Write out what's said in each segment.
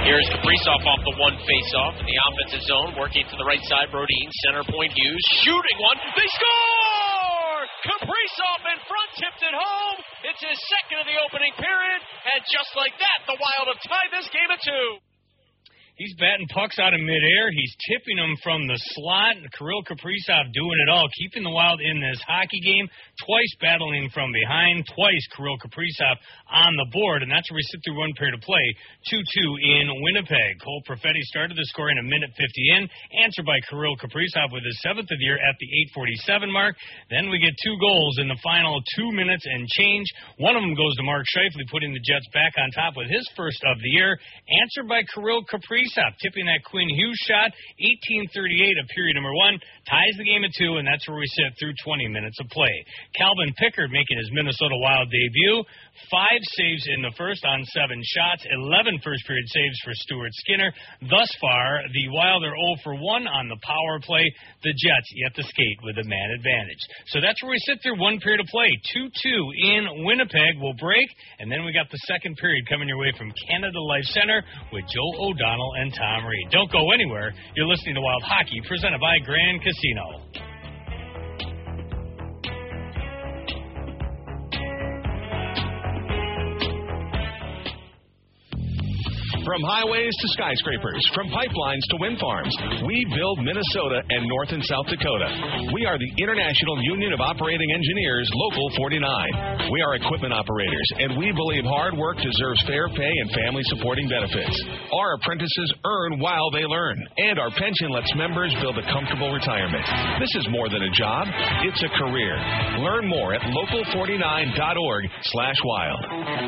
Here's Kaprizov off the one face-off in the offensive zone, working to the right side. Brodin, center point, Hughes, shooting one. They score! Kaprizov in front, tipped it home. It's his second of the opening period, and just like that, the Wild have tied this game at 2. He's batting pucks out of midair. He's tipping them from the slot. Kirill Kaprizov doing it all, keeping the Wild in this hockey game, twice battling from behind, twice Kirill Kaprizov on the board, and that's where we sit through one period of play, 2-2 in Winnipeg. Cole Perfetti started the score in a minute 50 in, answered by Kirill Kaprizov with his 7th of the year at the 8:47 mark. Then we get 2 goals in the final 2 minutes and change. One of them goes to Mark Scheifele, putting the Jets back on top with his first of the year, answered by Kirill Kaprizov, tipping that Quinn Hughes shot. 18:38 of period number 1, ties the game at 2, and that's where we sit through 20 minutes of play. Calvin Pickard making his Minnesota Wild debut. 5 saves in the first on 7 shots, 11 first-period saves for Stuart Skinner. Thus far, the Wild are 0 for 1 on the power play. The Jets yet to skate with a man advantage. So that's where we sit through one period of play. 2-2 in Winnipeg. We'll break, and then we got the second period coming your way from Canada Life Center with Joe O'Donnell and Tom Reed. Don't go anywhere. You're listening to Wild Hockey, presented by Grand Casino. From highways to skyscrapers, from pipelines to wind farms, we build Minnesota and North and South Dakota. We are the International Union of Operating Engineers, Local 49. We are equipment operators, and we believe hard work deserves fair pay and family-supporting benefits. Our apprentices earn while they learn, and our pension lets members build a comfortable retirement. This is more than a job, it's a career. Learn more at local49.org/wild.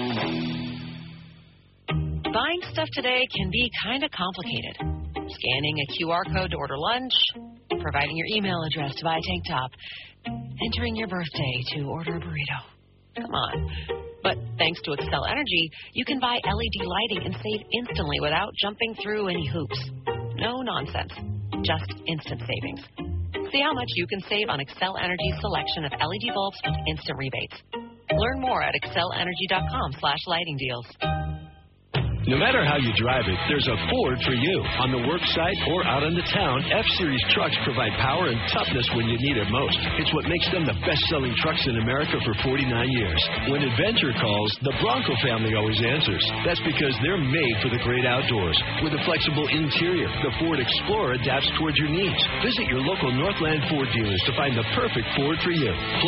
Buying stuff today can be kind of complicated. Scanning a QR code to order lunch, providing your email address to buy a tank top, entering your birthday to order a burrito. Come on. But thanks to Xcel Energy, you can buy LED lighting and save instantly without jumping through any hoops. No nonsense. Just instant savings. See how much you can save on Xcel Energy's selection of LED bulbs with instant rebates. Learn more at xcelenergy.com/lighting deals. No matter how you drive it, there's a Ford for you. On the work site or out in the town, F-Series trucks provide power and toughness when you need it most. It's what makes them the best-selling trucks in America for 49 years. When adventure calls, the Bronco family always answers. That's because they're made for the great outdoors. With a flexible interior, the Ford Explorer adapts towards your needs. Visit your local Northland Ford dealers to find the perfect Ford for you.